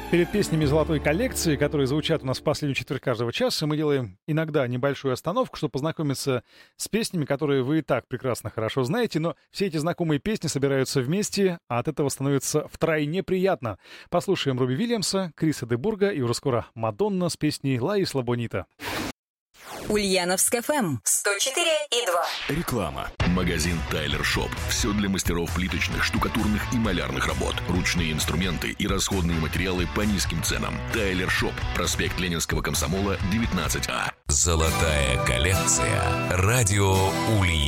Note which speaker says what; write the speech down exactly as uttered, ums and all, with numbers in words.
Speaker 1: Перед песнями золотой коллекции, которые звучат у нас в последнюю четверть каждого часа, мы делаем иногда небольшую остановку, чтобы познакомиться с песнями, которые вы и так прекрасно хорошо знаете, но все эти знакомые песни собираются вместе, а от этого становится втройне приятно. Послушаем Робби Уильямса, Криса де Бурга и уже скоро Мадонна с песней «Ла Исла Бонита».
Speaker 2: Ульяновск эф эм сто четыре и два.
Speaker 3: Реклама. Магазин Тайлер Шоп. Все для мастеров плиточных, штукатурных и малярных работ. Ручные инструменты и расходные материалы по низким ценам. Тайлер Шоп. Проспект Ленинского комсомола, девятнадцать А.
Speaker 4: Золотая коллекция. Радио Ульяновск.